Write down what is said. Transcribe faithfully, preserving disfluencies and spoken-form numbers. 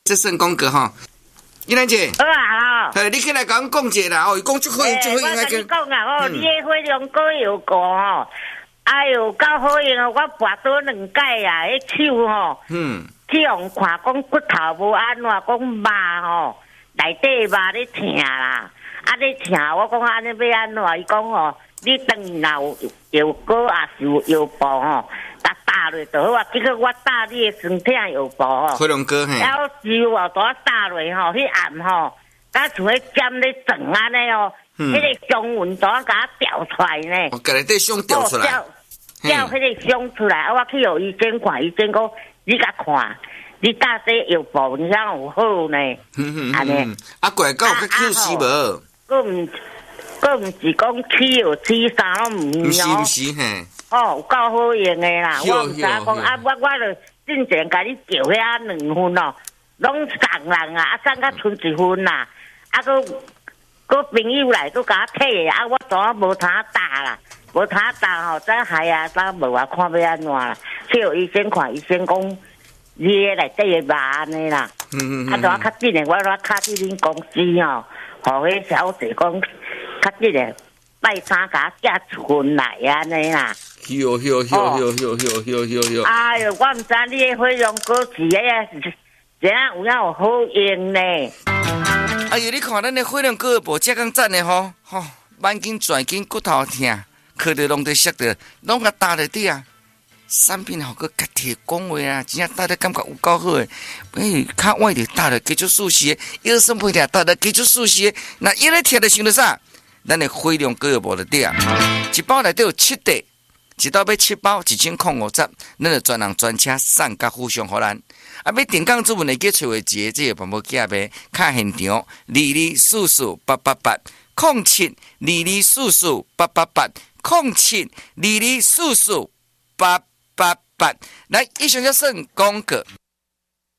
这算讲过吼。依兰姐， 好啊， 嘿，你起来甲阮讲者啦，哦，讲足好用，足好用， 我跟你讲啊，哦，你的火龙果又高哦，哎哟，够好用哦，我拔倒两届啊，迄手吼，嗯，去用看讲骨头无安怎，讲肉吼，内底肉咧疼啦，啊咧疼，我讲安尼要安怎？伊讲吼，你当然有药膏也是有药布吼。打落就好啊！结果我打你的身体有无吼？ 火龙果嘿， 然后油哦，都打落吼，迄暗吼，甲像迄尖咧转安尼哦，迄个伤痕都甲它掉出来呢。 我甲内底伤掉出来， 掉迄个伤出来，啊！我去互医生看，医生讲你甲看，你打这药布你想有好呢？安尼啊，怪狗较 Q 死无？ 佫毋佫毋是讲起药起啥拢毋是哦，毋是嘿。 哦，有够好用的啦！我毋知讲啊，我我著进前甲你叫遐两份哦，拢送人啊，啊送甲剩一份啦，啊，佮佮朋友来佮甲我摕啊，我当无通打啦，无通打吼，再害啊，再无啊，看要安怎啦？去互医生看，医生讲你诶内底诶肉安尼啦，嗯嗯啊，当较紧诶，我我敲去恁公司吼，互迄小姐讲较紧诶，拜三甲寄一份来安尼啦。 哟哟哟哟哟哟哟哟哟！ 哎哟，我毋知你的火龙果是诶，怎样有影有好用呢？ 哎呦，你看咱的火龙果无遮讲赞的吼，吼，慢筋、转筋、骨头疼，靠着拢得摔着，拢甲打在底啊！产品好个家己讲话啊，真正打得感觉有够好诶！哎，较歪着打得继续舒适，腰酸背痛打得继续舒适，那一咧疼着想着啥？咱的火龙果无得底啊！一包内底有七块。一道要七包，一千块五十，咱就专人专车送甲附上互咱。啊，要订购主文会记找话一个，这个办法寄呗。卡现场二二四四八八八，零七二二四四八八八，零七二二四四八八八。来，以上就算广告。